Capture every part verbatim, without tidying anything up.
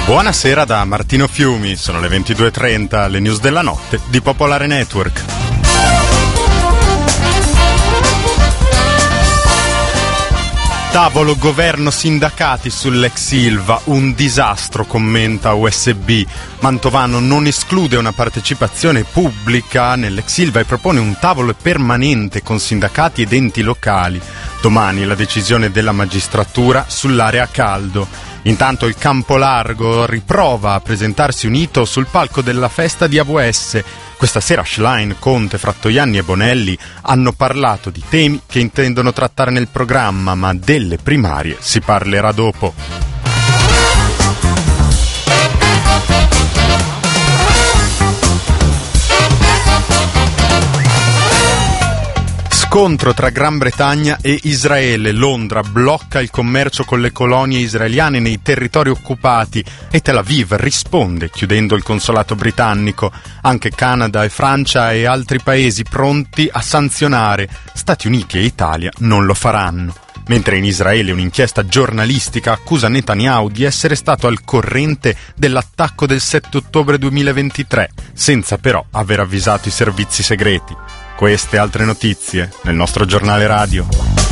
Buonasera da Martino Fiumi, sono le ventidue e trenta, le news della notte di Popolare Network. Tavolo governo sindacati sull'ex Ilva, un disastro, commenta U S B. Mantovano non esclude una partecipazione pubblica nell'ex Ilva e propone un tavolo permanente con sindacati ed enti locali. Domani la decisione della magistratura sull'area a caldo. Intanto il Campolargo riprova a presentarsi unito sul palco della festa di A V S. Questa sera Schlein, Conte, Frattoianni e Bonelli hanno parlato di temi che intendono trattare nel programma, ma delle primarie si parlerà dopo. Scontro tra Gran Bretagna e Israele. Londra blocca il commercio con le colonie israeliane nei territori occupati e Tel Aviv risponde chiudendo il consolato britannico. Anche Canada e Francia e altri paesi pronti a sanzionare. Stati Uniti e Italia non lo faranno. Mentre in Israele un'inchiesta giornalistica accusa Netanyahu di essere stato al corrente dell'attacco del sette ottobre duemilaventitré, senza però aver avvisato i servizi segreti. Queste e altre notizie nel nostro giornale radio.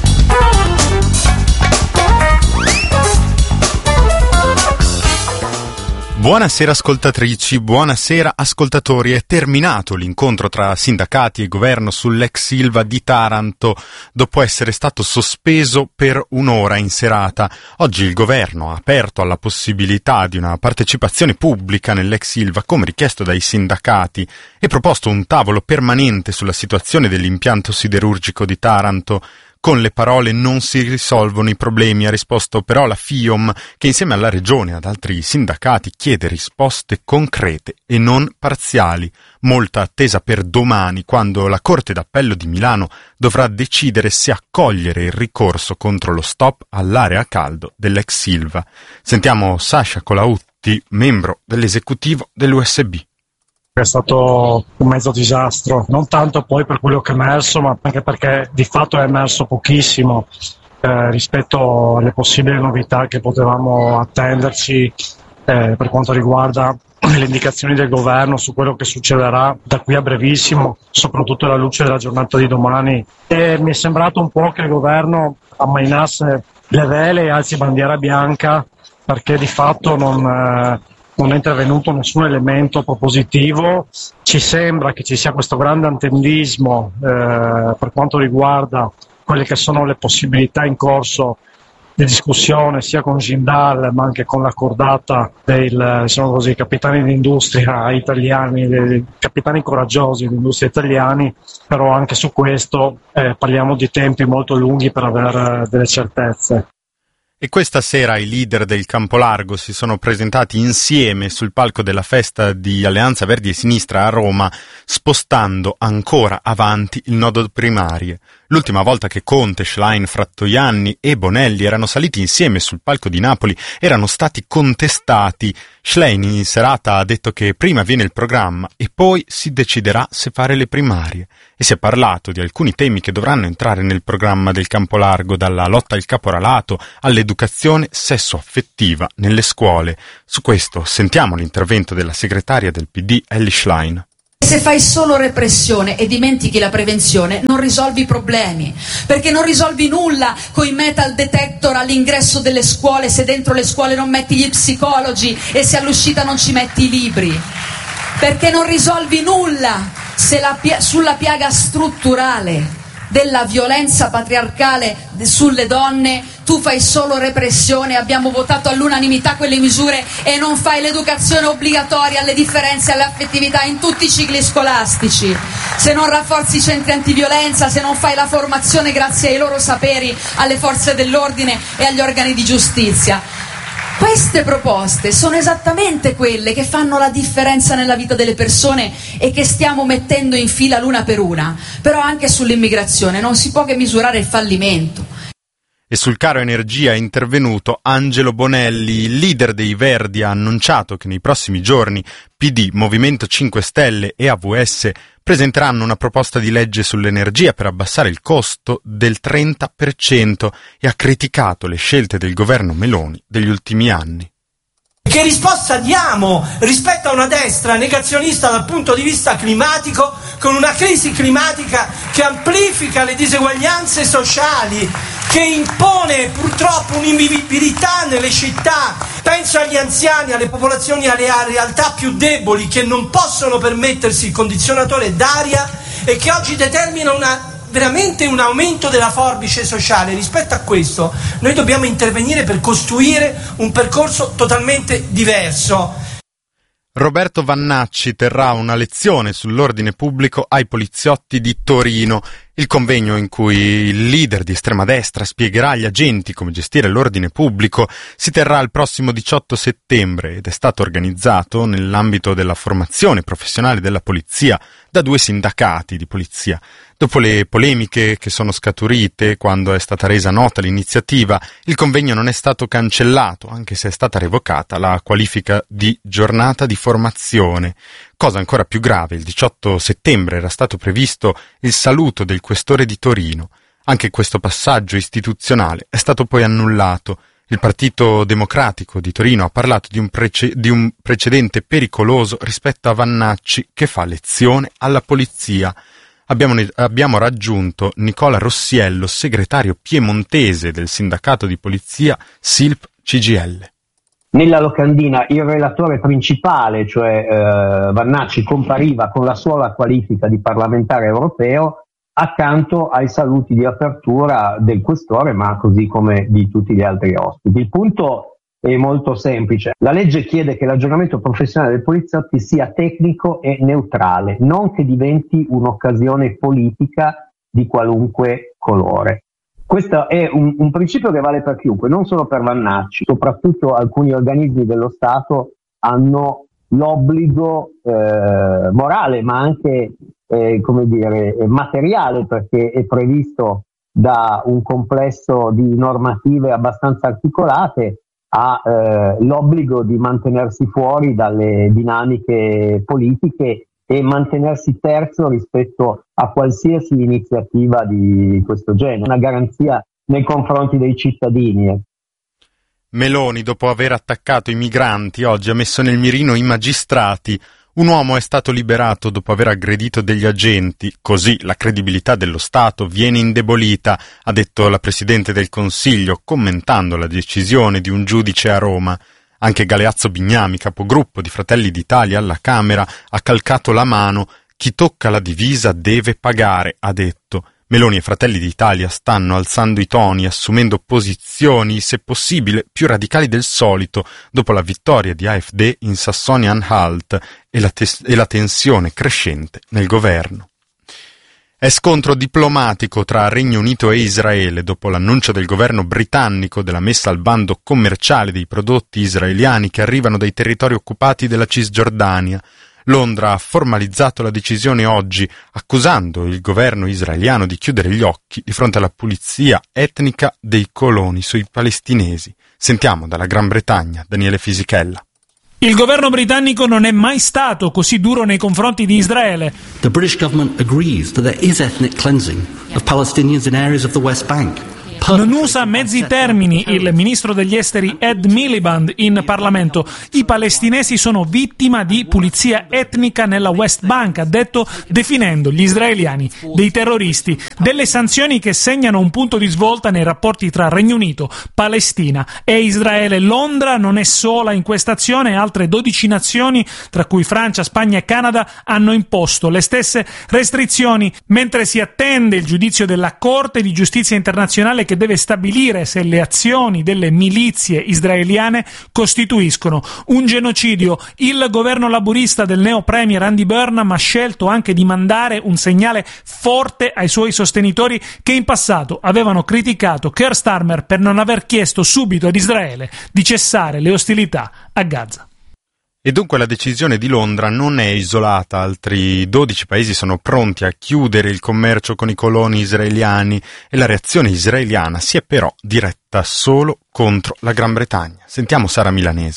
Buonasera ascoltatrici, buonasera ascoltatori. È terminato l'incontro tra sindacati e governo sull'ex Ilva di Taranto dopo essere stato sospeso per un'ora in serata. Oggi il governo ha aperto alla possibilità di una partecipazione pubblica nell'ex Ilva come richiesto dai sindacati e proposto un tavolo permanente sulla situazione dell'impianto siderurgico di Taranto. Con le parole non si risolvono i problemi, ha risposto però la FIOM, che insieme alla Regione e ad altri sindacati chiede risposte concrete e non parziali. Molta attesa per domani, quando la Corte d'Appello di Milano dovrà decidere se accogliere il ricorso contro lo stop all'area a caldo dell'ex Ilva. Sentiamo Sasha Colautti, membro dell'esecutivo dell'U S B. È stato un mezzo disastro, non tanto poi per quello che è emerso, ma anche perché di fatto è emerso pochissimo eh, rispetto alle possibili novità che potevamo attenderci eh, per quanto riguarda le indicazioni del governo su quello che succederà da qui a brevissimo, soprattutto alla luce della giornata di domani. E mi è sembrato un po' che il governo ammainasse le vele e alzi bandiera bianca, perché di fatto non... Eh, non è intervenuto nessun elemento propositivo. Ci sembra che ci sia questo grande attendismo eh, per quanto riguarda quelle che sono le possibilità in corso di discussione sia con Jindal ma anche con la cordata dei diciamo così, capitani di industria italiani, dei capitani coraggiosi di industria italiani, però anche su questo eh, parliamo di tempi molto lunghi per avere delle certezze. E questa sera i leader del Campolargo si sono presentati insieme sul palco della festa di Alleanza Verdi e Sinistra a Roma, spostando ancora avanti il nodo primarie. L'ultima volta che Conte, Schlein, Frattoianni e Bonelli erano saliti insieme sul palco di Napoli erano stati contestati. Schlein in serata ha detto che prima viene il programma e poi si deciderà se fare le primarie. E si è parlato di alcuni temi che dovranno entrare nel programma del Campolargo, dalla lotta al caporalato all'educazione sesso-affettiva nelle scuole. Su questo sentiamo l'intervento della segretaria del P D, Elly Schlein. Se fai solo repressione e dimentichi la prevenzione, non risolvi i problemi, perché non risolvi nulla con i metal detector all'ingresso delle scuole se dentro le scuole non metti gli psicologi e se all'uscita non ci metti i libri, perché non risolvi nulla se la pia- sulla piaga strutturale della violenza patriarcale sulle donne tu fai solo repressione. Abbiamo votato all'unanimità quelle misure e non fai l'educazione obbligatoria alle differenze e alle affettività in tutti i cicli scolastici, se non rafforzi i centri antiviolenza, se non fai la formazione grazie ai loro saperi alle forze dell'ordine e agli organi di giustizia. Queste proposte sono esattamente quelle che fanno la differenza nella vita delle persone e che stiamo mettendo in fila l'una per una. Però anche sull'immigrazione non si può che misurare il fallimento. E sul caro energia è intervenuto Angelo Bonelli. Il leader dei Verdi ha annunciato che nei prossimi giorni P D, Movimento cinque Stelle e A V S presenteranno una proposta di legge sull'energia per abbassare il costo del trenta per cento e ha criticato le scelte del governo Meloni degli ultimi anni. Che Che risposta diamo rispetto a una destra negazionista dal punto di vista climatico, con una crisi climatica che amplifica le diseguaglianze sociali, che impone purtroppo un'invivibilità nelle città? Penso agli anziani, alle popolazioni, alle realtà più deboli che non possono permettersi il condizionatore d'aria e che oggi determinano una veramente un aumento della forbice sociale. Rispetto a questo noi dobbiamo intervenire per costruire un percorso totalmente diverso. Roberto Vannacci terrà una lezione sull'ordine pubblico ai poliziotti di Torino. Il convegno in cui il leader di estrema destra spiegherà agli agenti come gestire l'ordine pubblico si terrà il prossimo diciotto settembre ed è stato organizzato nell'ambito della formazione professionale della polizia da due sindacati di polizia. Dopo le polemiche che sono scaturite quando è stata resa nota l'iniziativa, il convegno non è stato cancellato, anche se è stata revocata la qualifica di giornata di formazione. Cosa ancora più grave, il diciotto settembre era stato previsto il saluto del questore di Torino. Anche questo passaggio istituzionale è stato poi annullato. Il Partito Democratico di Torino ha parlato di un, prece- di un precedente pericoloso rispetto a Vannacci che fa lezione alla polizia. Abbiamo, abbiamo raggiunto Nicola Rossiello, segretario piemontese del sindacato di polizia S I L P C G I L. Nella locandina il relatore principale, cioè eh, Vannacci, compariva con la sola qualifica di parlamentare europeo accanto ai saluti di apertura del questore, ma così come di tutti gli altri ospiti. Il punto è molto semplice. La legge chiede che l'aggiornamento professionale dei poliziotti sia tecnico e neutrale, non che diventi un'occasione politica di qualunque colore. Questo è un, un principio che vale per chiunque, non solo per Vannacci. Soprattutto alcuni organismi dello Stato hanno l'obbligo eh, morale, ma anche eh, come dire, materiale, perché è previsto da un complesso di normative abbastanza articolate, ha eh, l'obbligo di mantenersi fuori dalle dinamiche politiche e mantenersi terzo rispetto a qualsiasi iniziativa di questo genere, una garanzia nei confronti dei cittadini. Meloni, dopo aver attaccato i migranti, oggi ha messo nel mirino i magistrati. Un uomo è stato liberato dopo aver aggredito degli agenti, così la credibilità dello Stato viene indebolita, ha detto la Presidente del Consiglio, commentando la decisione di un giudice a Roma. Anche Galeazzo Bignami, capogruppo di Fratelli d'Italia alla Camera, ha calcato la mano. Chi tocca la divisa deve pagare, ha detto. Meloni e Fratelli d'Italia stanno alzando i toni, assumendo posizioni, se possibile, più radicali del solito, dopo la vittoria di A F D in Sassonia-Anhalt e la, tes- e la tensione crescente nel governo. È scontro diplomatico tra Regno Unito e Israele dopo l'annuncio del governo britannico della messa al bando commerciale dei prodotti israeliani che arrivano dai territori occupati della Cisgiordania. Londra ha formalizzato la decisione oggi, accusando il governo israeliano di chiudere gli occhi di fronte alla pulizia etnica dei coloni sui palestinesi. Sentiamo dalla Gran Bretagna Daniele Fisichella. Il governo britannico non è mai stato così duro nei confronti di Israele. The British government agrees that there is ethnic cleansing of Palestinians in areas of the West Bank. Non usa mezzi termini il ministro degli esteri Ed Miliband in Parlamento. I palestinesi sono vittima di pulizia etnica nella West Bank, ha detto, definendo gli israeliani dei terroristi. Delle sanzioni che segnano un punto di svolta nei rapporti tra Regno Unito, Palestina e Israele. Londra non è sola in questa azione, altre dodici nazioni, tra cui Francia, Spagna e Canada, hanno imposto le stesse restrizioni, mentre si attende il giudizio della Corte di Giustizia Internazionale che deve stabilire se le azioni delle milizie israeliane costituiscono un genocidio. Il governo laburista del neo premier Andy Burnham ha scelto anche di mandare un segnale forte ai suoi sostenitori che in passato avevano criticato Keir Starmer per non aver chiesto subito ad Israele di cessare le ostilità a Gaza. E dunque la decisione di Londra non è isolata, altri dodici paesi sono pronti a chiudere il commercio con i coloni israeliani e la reazione israeliana si è però diretta solo contro la Gran Bretagna. Sentiamo Sara Milanese.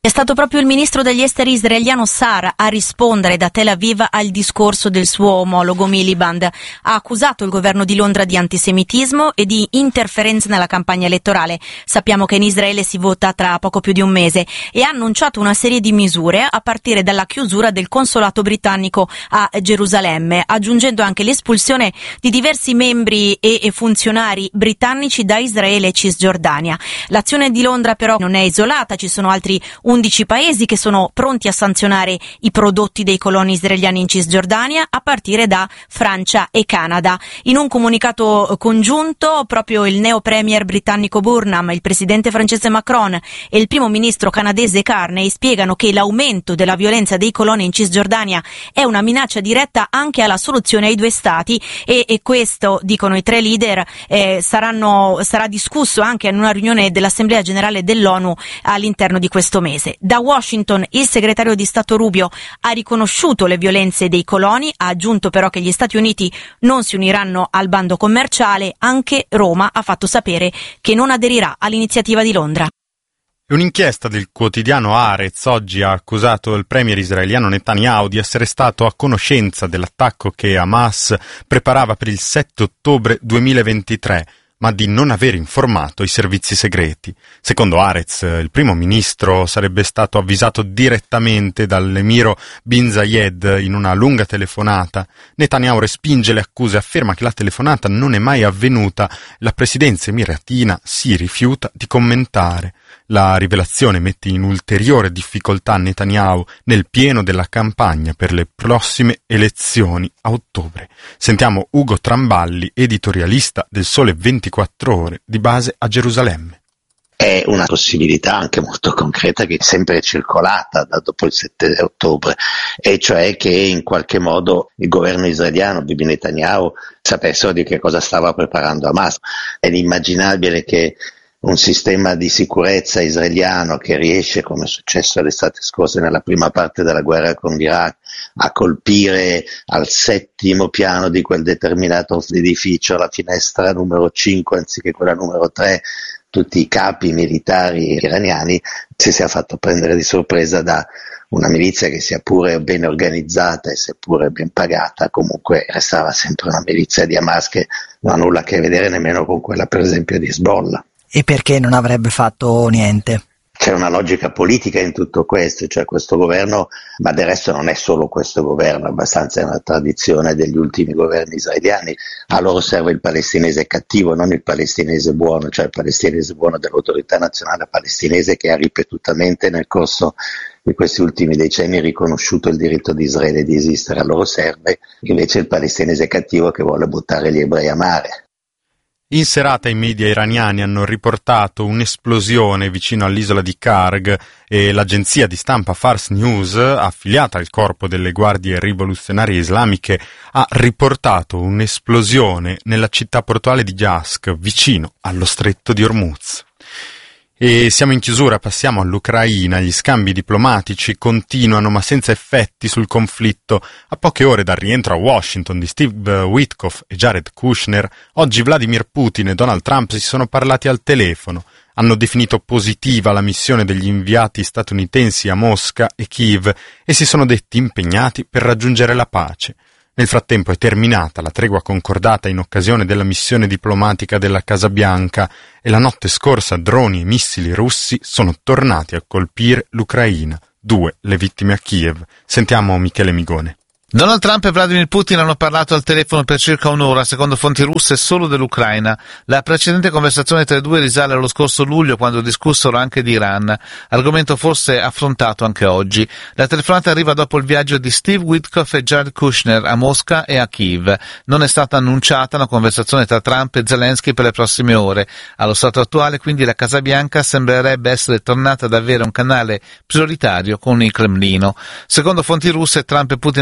È stato proprio il ministro degli esteri israeliano Sar a rispondere da Tel Aviv al discorso del suo omologo Miliband. Ha accusato il governo di Londra di antisemitismo e di interferenze nella campagna elettorale. Sappiamo che in Israele si vota tra poco più di un mese e ha annunciato una serie di misure a partire dalla chiusura del consolato britannico a Gerusalemme, aggiungendo anche l'espulsione di diversi membri e funzionari britannici da Israele e Cisgiordania. L'azione di Londra però non è isolata, ci sono altri undici paesi che sono pronti a sanzionare i prodotti dei coloni israeliani in Cisgiordania, a partire da Francia e Canada. In un comunicato congiunto, proprio il neo premier britannico Burnham, il presidente francese Macron e il primo ministro canadese Carney spiegano che l'aumento della violenza dei coloni in Cisgiordania è una minaccia diretta anche alla soluzione ai due stati e, e questo, dicono i tre leader, eh, saranno, sarà discusso anche in una riunione dell'Assemblea Generale dell'ONU all'interno di questo mese. Da Washington il segretario di Stato Rubio ha riconosciuto le violenze dei coloni, ha aggiunto però che gli Stati Uniti non si uniranno al bando commerciale. Anche Roma ha fatto sapere che non aderirà all'iniziativa di Londra. Un'inchiesta del quotidiano Haaretz oggi ha accusato il premier israeliano Netanyahu di essere stato a conoscenza dell'attacco che Hamas preparava per il sette ottobre duemilaventitré, ma di non aver informato i servizi segreti. Secondo Haaretz, il primo ministro sarebbe stato avvisato direttamente dall'emiro Bin Zayed in una lunga telefonata. Netanyahu respinge le accuse e afferma che la telefonata non è mai avvenuta. La presidenza emiratina si rifiuta di commentare. La rivelazione mette in ulteriore difficoltà Netanyahu nel pieno della campagna per le prossime elezioni a ottobre. Sentiamo Ugo Tramballi, editorialista del Sole ventiquattro Ore, di base a Gerusalemme. È una possibilità anche molto concreta che è sempre circolata da dopo il sette ottobre, e cioè che in qualche modo il governo israeliano, Bibi Netanyahu, sapessero di che cosa stava preparando Hamas. È inimmaginabile che un sistema di sicurezza israeliano che riesce, come è successo l'estate scorsa nella prima parte della guerra con l'Iraq, a colpire al settimo piano di quel determinato edificio, la finestra numero cinque anziché quella numero tre, tutti i capi militari iraniani, si sia fatto prendere di sorpresa da una milizia che, sia pure ben organizzata e seppure ben pagata, comunque restava sempre una milizia di Hamas che non ha nulla a che vedere nemmeno con quella per esempio di Hezbollah. E perché non avrebbe fatto niente? C'è una logica politica in tutto questo, cioè questo governo, ma del resto non è solo questo governo, abbastanza è una tradizione degli ultimi governi israeliani. A loro serve il palestinese cattivo, non il palestinese buono, cioè il palestinese buono dell'autorità nazionale palestinese che ha ripetutamente nel corso di questi ultimi decenni riconosciuto il diritto di Israele di esistere. A loro serve invece il palestinese cattivo che vuole buttare gli ebrei a mare. In serata i media iraniani hanno riportato un'esplosione vicino all'isola di Karg e l'agenzia di stampa Fars News, affiliata al corpo delle guardie rivoluzionarie islamiche, ha riportato un'esplosione nella città portuale di Jask, vicino allo stretto di Hormuz. E siamo in chiusura, passiamo all'Ucraina. Gli scambi diplomatici continuano ma senza effetti sul conflitto. A poche ore dal rientro a Washington di Steve Witkoff e Jared Kushner, oggi Vladimir Putin e Donald Trump si sono parlati al telefono. Hanno definito positiva la missione degli inviati statunitensi a Mosca e Kiev e si sono detti impegnati per raggiungere la pace. Nel frattempo è terminata la tregua concordata in occasione della missione diplomatica della Casa Bianca e la notte scorsa droni e missili russi sono tornati a colpire l'Ucraina. Due le vittime a Kiev. Sentiamo Michele Migone. Donald Trump e Vladimir Putin hanno parlato al telefono per circa un'ora, secondo fonti russe, solo dell'Ucraina. La precedente conversazione tra i due risale allo scorso luglio, quando discussero anche di Iran, argomento forse affrontato anche oggi. La telefonata arriva dopo il viaggio di Steve Witkoff e Jared Kushner a Mosca e a Kiev. Non è stata annunciata una conversazione tra Trump e Zelensky per le prossime ore. Allo stato attuale, quindi, la Casa Bianca sembrerebbe essere tornata ad avere un canale prioritario con il Cremlino. Secondo fonti russe, Trump e Putin avrebbero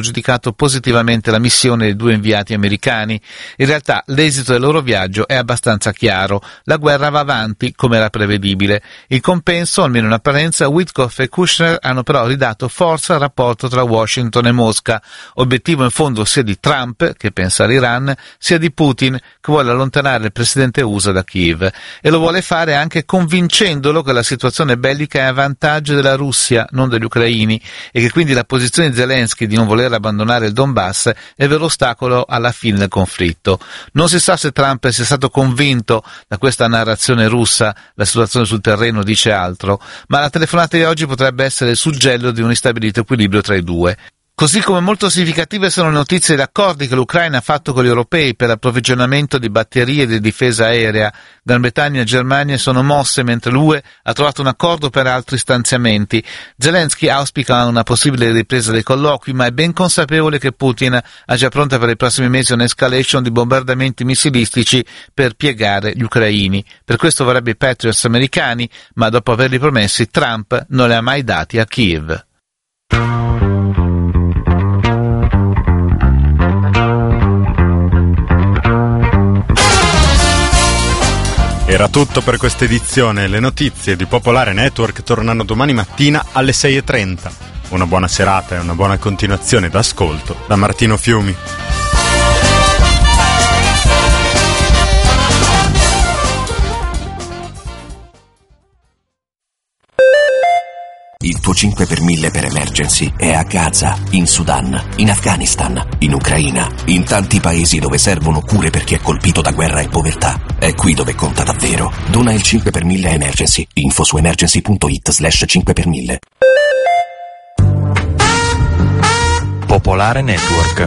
giudicato positivamente la missione dei due inviati americani. In realtà l'esito del loro viaggio è abbastanza chiaro. La guerra va avanti come era prevedibile. In compenso, almeno in apparenza, Witkoff e Kushner hanno però ridato forza al rapporto tra Washington e Mosca, obiettivo in fondo sia di Trump, che pensa all'Iran, sia di Putin, che vuole allontanare il presidente U S A da Kiev, e lo vuole fare anche convincendolo che la situazione bellica è a vantaggio della Russia, non degli ucraini, e che quindi la posizione di Zelensky di non voler abbandonare il Donbass è il vero ostacolo alla fine del conflitto. Non si sa se Trump sia stato convinto da questa narrazione russa, la situazione sul terreno dice altro, ma la telefonata di oggi potrebbe essere il suggello di un instabilito equilibrio tra i due. Così come molto significative sono le notizie di accordi che l'Ucraina ha fatto con gli europei per l'approvvigionamento di batterie di difesa aerea. Gran Bretagna e Germania sono mosse mentre l'U E ha trovato un accordo per altri stanziamenti. Zelensky auspica una possibile ripresa dei colloqui, ma è ben consapevole che Putin ha già pronta per i prossimi mesi un'escalation di bombardamenti missilistici per piegare gli ucraini. Per questo vorrebbe i Patriots americani, ma dopo averli promessi Trump non li ha mai dati a Kiev. Era tutto per questa edizione. Le notizie di Popolare Network tornano domani mattina alle sei e trenta. Una buona serata e una buona continuazione d'ascolto da Martino Fiumi. Il tuo cinque per mille per emergency è a Gaza, in Sudan, in Afghanistan, in Ucraina, in tanti paesi dove servono cure per chi è colpito da guerra e povertà. È qui dove conta davvero. Dona il cinque per mille a Emergency. Info su emergency.it slash cinque per mille. Popolare Network.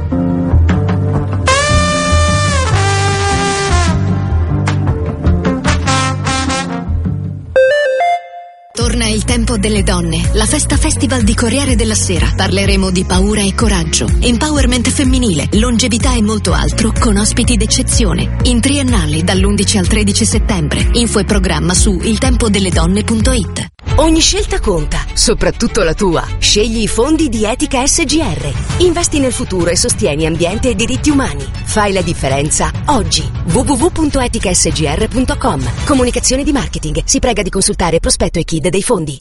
Torna il tempo delle donne, la festa festival di Corriere della Sera. Parleremo di paura e coraggio, empowerment femminile, longevità e molto altro con ospiti d'eccezione. In triennale dall'undici al tredici settembre. Info e programma su il tempo delle donne punto it. Ogni scelta conta, soprattutto la tua. Scegli i fondi di Etica S G R. Investi nel futuro e sostieni ambiente e diritti umani. Fai la differenza oggi. w w w punto etica s g r punto com. Comunicazione di marketing. Si prega di consultare prospetto e K I D dei fondi.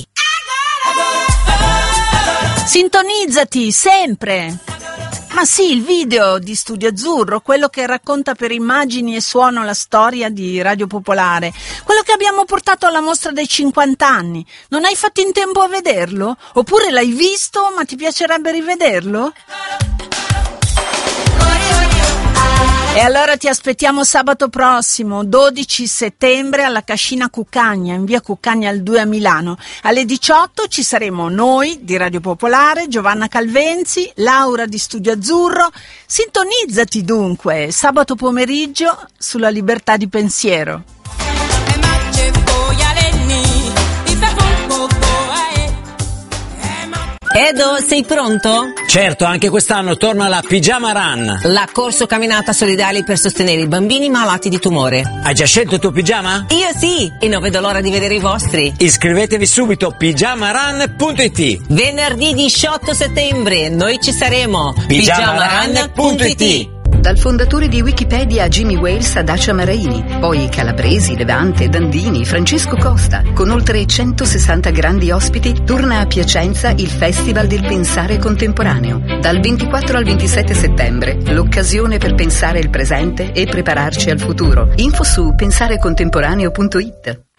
Sintonizzati sempre. Ma sì, il video di Studio Azzurro, quello che racconta per immagini e suono la storia di Radio Popolare, quello che abbiamo portato alla mostra dei cinquanta anni. Non hai fatto in tempo a vederlo? Oppure l'hai visto ma ti piacerebbe rivederlo? E allora ti aspettiamo sabato prossimo, dodici settembre, alla Cascina Cuccagna, in via Cuccagna al due a Milano. Alle diciotto ci saremo noi di Radio Popolare, Giovanna Calvenzi, Laura di Studio Azzurro. Sintonizzati dunque, sabato pomeriggio sulla Libertà di Pensiero. Edo, sei pronto? Certo, anche quest'anno torna la Pigiama Run. La corso camminata solidale per sostenere i bambini malati di tumore. Hai già scelto il tuo pigiama? Io sì, e non vedo l'ora di vedere i vostri. Iscrivetevi subito, pigiama run punto it. Venerdì diciotto settembre, noi ci saremo. pigiama run punto it. Dal fondatore di Wikipedia Jimmy Wales a Dacia Maraini, poi Calabresi, Levante, Dandini, Francesco Costa. Con oltre centosessanta grandi ospiti, torna a Piacenza il Festival del Pensare Contemporaneo. Dal ventiquattro al ventisette settembre, l'occasione per pensare il presente e prepararci al futuro. Info su pensare contemporaneo punto it.